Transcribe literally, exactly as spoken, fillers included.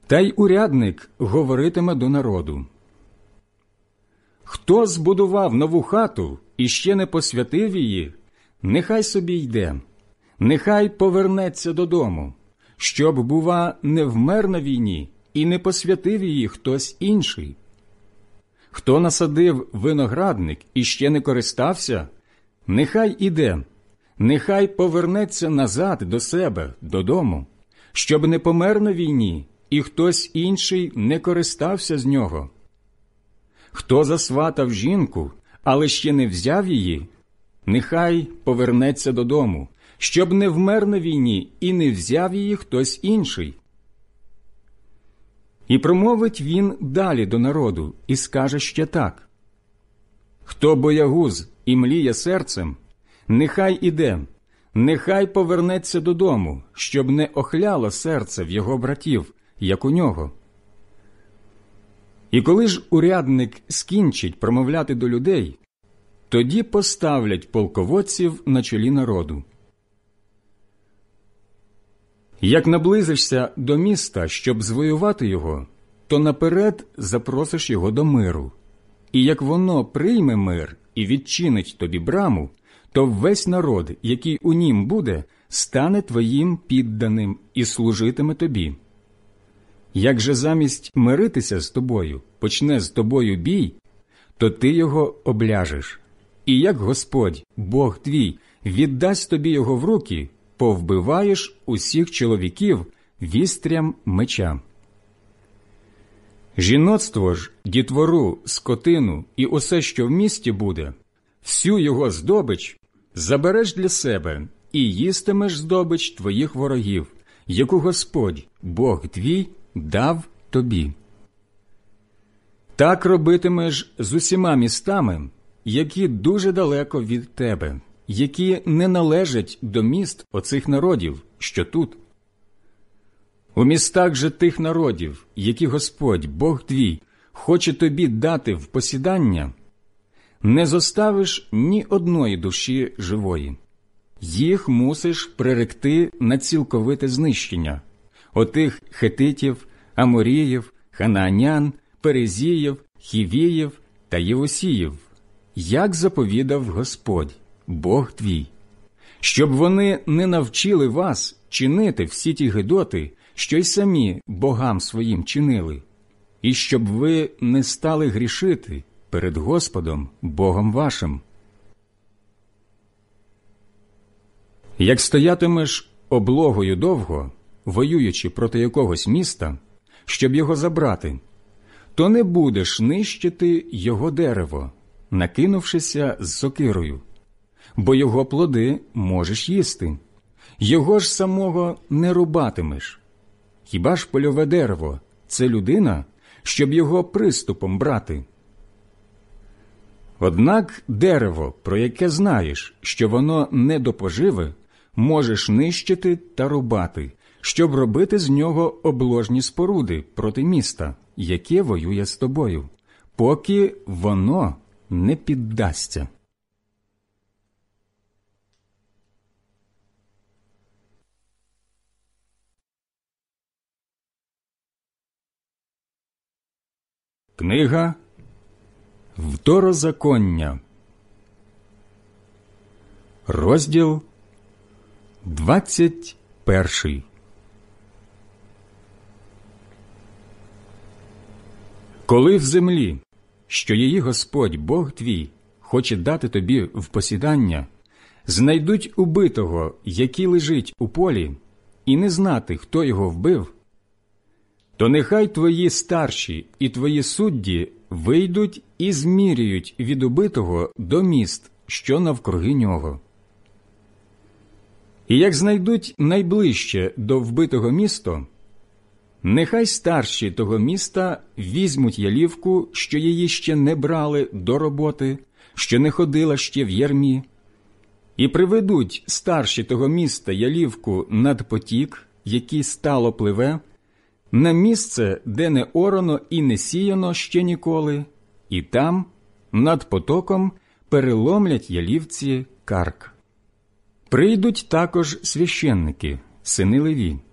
Та й урядник говоритиме до народу: хто збудував нову хату і ще не посвятив її, нехай собі йде, нехай повернеться додому, щоб, бува, не вмер на війні і не посвятив її хтось інший. Хто насадив виноградник і ще не користався, нехай іде, нехай повернеться назад до себе, додому, щоб не помер на війні і хтось інший не користався з нього. Хто засватав жінку, але ще не взяв її, нехай повернеться додому, щоб не вмер на війні і не взяв її хтось інший. І промовить він далі до народу і скаже ще так: хто боягуз і мліє серцем, нехай іде, нехай повернеться додому, щоб не охляло серце в його братів, як у нього. І коли ж урядник скінчить промовляти до людей, тоді поставлять полководців на чолі народу. Як наблизишся до міста, щоб звоювати його, то наперед запросиш його до миру. І як воно прийме мир і відчинить тобі браму, то весь народ, який у нім буде, стане твоїм підданим і служитиме тобі. Як же замість миритися з тобою почне з тобою бій, то ти його обляжеш. І як Господь, Бог твій, віддасть тобі його в руки, повбиваєш усіх чоловіків вістрям меча. Жіноцтво ж, дітвору, скотину і усе, що в місті буде, всю його здобич забереш для себе і їстимеш здобич твоїх ворогів, яку Господь, Бог твій, дав тобі. Так робитимеш з усіма містами, які дуже далеко від тебе, які не належать до міст оцих народів, що тут. У містах же тих народів, які Господь, Бог твій, хоче тобі дати в посідання, не зоставиш ні одної душі живої. Їх мусиш приректи на цілковите знищення, отих хетитів, аморіїв, ханаанян, перезіїв, хівіїв та євусіїв, як заповідав Господь, Бог твій, щоб вони не навчили вас чинити всі ті гидоти, що й самі богам своїм чинили, і щоб ви не стали грішити перед Господом, Богом вашим. Як стоятимеш облогою довго, воюючи проти якогось міста, щоб його забрати, то не будеш нищити його дерево, накинувшися з сокирою, бо його плоди можеш їсти, його ж самого не рубатимеш. Хіба ж польове дерево – це людина, щоб його приступом брати? Однак дерево, про яке знаєш, що воно не до поживи, можеш нищити та рубати, щоб робити з нього обложні споруди проти міста, яке воює з тобою, поки воно не піддасться. Книга Второзаконня, розділ двадцять перший. Коли в землі, що її Господь, Бог твій, хоче дати тобі в посідання, знайдуть убитого, який лежить у полі, і не знати, хто його вбив, то нехай твої старші і твої судді вийдуть і зміряють від убитого до міст, що навкруги нього. І як знайдуть найближче до вбитого місто, нехай старші того міста візьмуть ялівку, що її ще не брали до роботи, що не ходила ще в ярмі, і приведуть старші того міста ялівку над потік, який стало пливе, на місце, де не орано і не сіяно ще ніколи, і там, над потоком, переломлять ялівці карк. Прийдуть також священники, сини Леві,